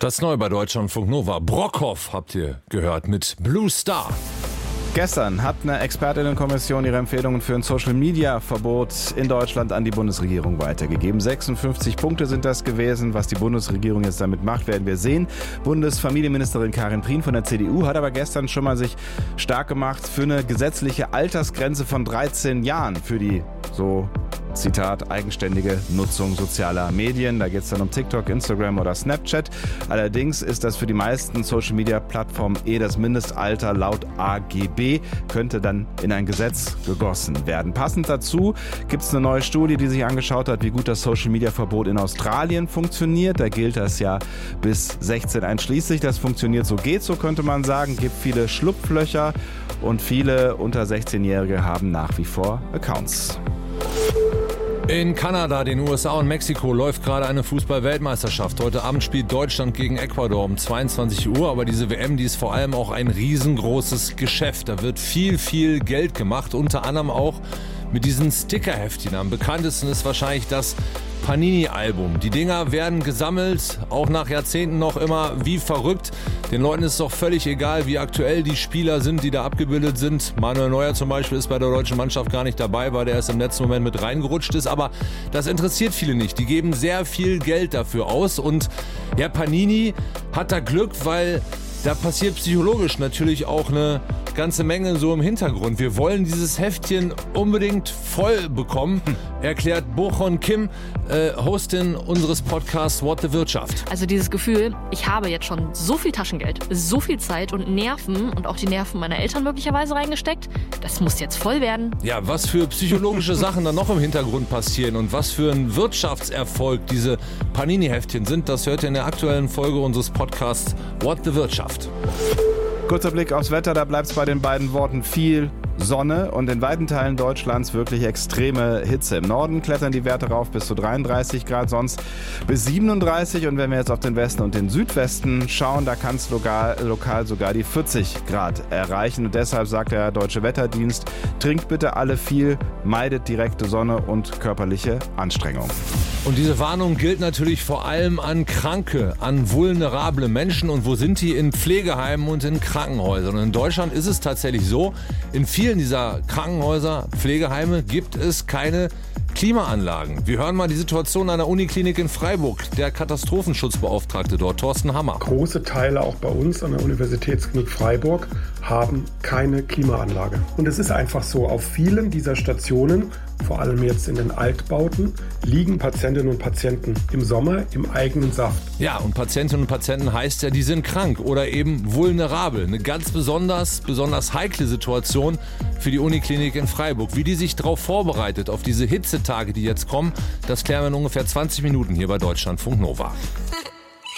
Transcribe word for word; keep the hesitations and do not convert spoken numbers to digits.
Das Neue bei Deutschlandfunk Nova. Brockhoff habt ihr gehört mit Blue Star. Gestern hat eine Expertinnenkommission ihre Empfehlungen für ein Social-Media-Verbot in Deutschland an die Bundesregierung weitergegeben. sechsundfünfzig Punkte sind das gewesen. Was die Bundesregierung jetzt damit macht, werden wir sehen. Bundesfamilienministerin Karin Prien von der C D U hat aber gestern schon mal sich stark gemacht für eine gesetzliche Altersgrenze von dreizehn Jahren für die, so Zitat, eigenständige Nutzung sozialer Medien. Da geht es dann um TikTok, Instagram oder Snapchat. Allerdings ist das für die meisten Social-Media-Plattformen eh das Mindestalter laut A G B, könnte dann in ein Gesetz gegossen werden. Passend dazu gibt es eine neue Studie, die sich angeschaut hat, wie gut das Social-Media-Verbot in Australien funktioniert. Da gilt das ja bis sechzehn einschließlich. Das funktioniert so geht, so könnte man sagen. Gibt viele Schlupflöcher und viele unter sechzehnjährige haben nach wie vor Accounts. In Kanada, den U S A und Mexiko läuft gerade eine Fußball-Weltmeisterschaft. Heute Abend spielt Deutschland gegen Ecuador um zweiundzwanzig Uhr. Aber diese W M, die ist vor allem auch ein riesengroßes Geschäft. Da wird viel, viel Geld gemacht. Unter anderem auch mit diesen Stickerheftchen. Am bekanntesten ist wahrscheinlich das Panini-Album. Die Dinger werden gesammelt, auch nach Jahrzehnten noch immer wie verrückt. Den Leuten ist es doch völlig egal, wie aktuell die Spieler sind, die da abgebildet sind. Manuel Neuer zum Beispiel ist bei der deutschen Mannschaft gar nicht dabei, weil der erst im letzten Moment mit reingerutscht ist. Aber das interessiert viele nicht. Die geben sehr viel Geld dafür aus. Und ja, Panini hat da Glück, weil da passiert psychologisch natürlich auch eine ganze Menge so im Hintergrund. Wir wollen dieses Heftchen unbedingt voll bekommen, erklärt Bochon Kim, äh, Hostin unseres Podcasts What the Wirtschaft. Also dieses Gefühl, ich habe jetzt schon so viel Taschengeld, so viel Zeit und Nerven und auch die Nerven meiner Eltern möglicherweise reingesteckt, das muss jetzt voll werden. Ja, was für psychologische Sachen da noch im Hintergrund passieren und was für ein Wirtschaftserfolg diese Panini-Heftchen sind, das hört ihr in der aktuellen Folge unseres Podcasts What the Wirtschaft. Kurzer Blick aufs Wetter, da bleibt es bei den beiden Worten viel Sonne und in weiten Teilen Deutschlands wirklich extreme Hitze. Im Norden klettern die Werte rauf bis zu dreiunddreißig Grad, sonst bis siebenunddreißig. Und wenn wir jetzt auf den Westen und den Südwesten schauen, da kann es lokal, lokal sogar die vierzig Grad erreichen. Und deshalb sagt der Deutsche Wetterdienst, trinkt bitte alle viel, meidet direkte Sonne und körperliche Anstrengung. Und diese Warnung gilt natürlich vor allem an Kranke, an vulnerable Menschen. Und wo sind die? In Pflegeheimen und in Krankenhäusern. Und in Deutschland ist es tatsächlich so, in vielen dieser Krankenhäuser, Pflegeheime gibt es keine Klimaanlagen. Wir hören mal die Situation an der Uniklinik in Freiburg. Der Katastrophenschutzbeauftragte dort, Thorsten Hammer. Große Teile auch bei uns an der Universitätsklinik Freiburg haben keine Klimaanlage. Und es ist einfach so, auf vielen dieser Stationen, vor allem jetzt in den Altbauten, liegen Patientinnen und Patienten im Sommer im eigenen Saft. Ja, und Patientinnen und Patienten heißt ja, die sind krank oder eben vulnerabel. Eine ganz besonders, besonders heikle Situation für die Uniklinik in Freiburg. Wie die sich darauf vorbereitet, auf diese Hitzetage, die jetzt kommen, das klären wir in ungefähr zwanzig Minuten hier bei Deutschlandfunk Nova.